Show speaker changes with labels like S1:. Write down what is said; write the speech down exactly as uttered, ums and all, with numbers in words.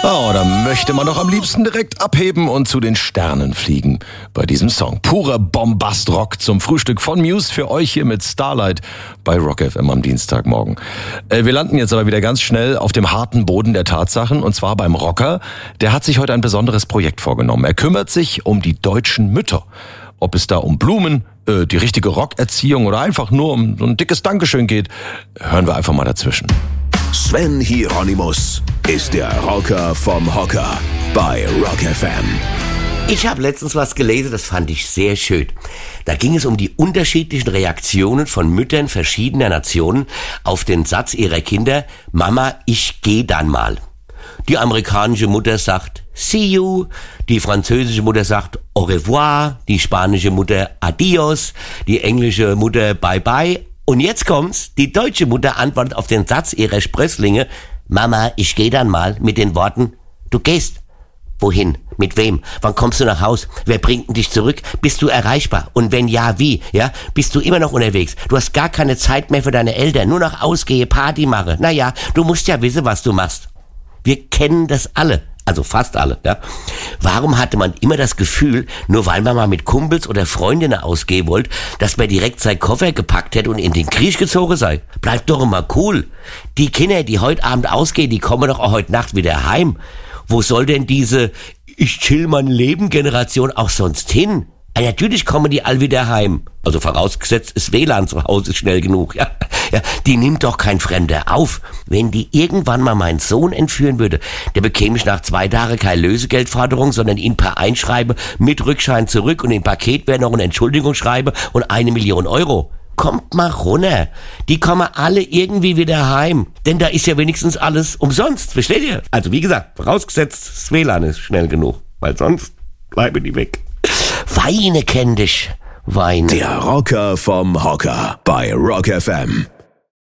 S1: Oh, da möchte man doch am liebsten direkt abheben und zu den Sternen fliegen. Bei diesem Song. Purer Bombast-Rock zum Frühstück von Muse für euch hier mit Starlight bei Rock F M am Dienstagmorgen. Äh, wir landen jetzt aber wieder ganz schnell auf dem harten Boden der Tatsachen und zwar beim Rocker. Der hat sich heute ein besonderes Projekt vorgenommen. Er kümmert sich um die deutschen Mütter. Ob es da um Blumen, äh, die richtige Rockerziehung oder einfach nur um so ein dickes Dankeschön geht, hören wir einfach mal dazwischen.
S2: Sven Hieronymus ist der Rocker vom Hocker bei Rock F M.
S3: Ich habe letztens was gelesen, das fand ich sehr schön. Da ging es um die unterschiedlichen Reaktionen von Müttern verschiedener Nationen auf den Satz ihrer Kinder, Mama, ich geh dann mal. Die amerikanische Mutter sagt, see you. Die französische Mutter sagt, au revoir. Die spanische Mutter, adios. Die englische Mutter, bye bye. Und jetzt kommt's, die deutsche Mutter antwortet auf den Satz ihrer Sprösslinge, Mama, ich geh dann mal, mit den Worten, du gehst. Wohin? Mit wem? Wann kommst du nach Haus? Wer bringt denn dich zurück? Bist du erreichbar? Und wenn ja, wie? Ja, bist du immer noch unterwegs? Du hast gar keine Zeit mehr für deine Eltern, nur noch ausgehe, Party mache. Naja, du musst ja wissen, was du machst. Wir kennen das alle. Also fast alle, ja. Warum hatte man immer das Gefühl, nur weil man mal mit Kumpels oder Freundinnen ausgehen wollte, dass man direkt seinen Koffer gepackt hätte und in den Krieg gezogen sei? Bleibt doch immer cool. Die Kinder, die heute Abend ausgehen, die kommen doch auch heute Nacht wieder heim. Wo soll denn diese ich chill mein Leben Generation auch sonst hin? Ja, natürlich kommen die all wieder heim. Also vorausgesetzt, das W L A N zu Hause ist schnell genug. Ja, ja, die nimmt doch kein Fremder auf. Wenn die irgendwann mal meinen Sohn entführen würde, der bekäme ich nach zwei Tagen keine Lösegeldforderung, sondern ihn per Einschreiben mit Rückschein zurück und im Paket wäre noch eine Entschuldigung schreiben und eine Million Euro. Kommt mal runter. Die kommen alle irgendwie wieder heim. Denn da ist ja wenigstens alles umsonst. Versteht ihr? Also wie gesagt, vorausgesetzt, das W L A N ist schnell genug. Weil sonst bleiben die weg. Weine kenn dich. Weine.
S2: Der Rocker vom Hocker bei Rock F M.